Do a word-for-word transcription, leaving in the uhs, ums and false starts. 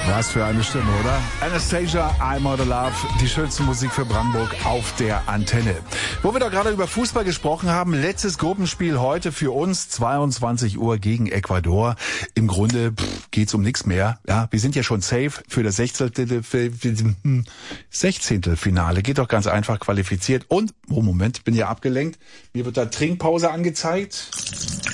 Was für eine Stimme, oder? Anastasia, I'm Out of Love, die schönste Musik für Brandenburg auf der Antenne. Wo wir da gerade über Fußball gesprochen haben, letztes Gruppenspiel heute für uns, zweiundzwanzig Uhr gegen Ecuador. Im Grunde pff, geht's um nichts mehr. Ja, wir sind ja schon safe für das Sechzehntelfinale. Geht doch ganz einfach, qualifiziert. Und, oh Moment, bin ja abgelenkt. Mir wird da Trinkpause angezeigt.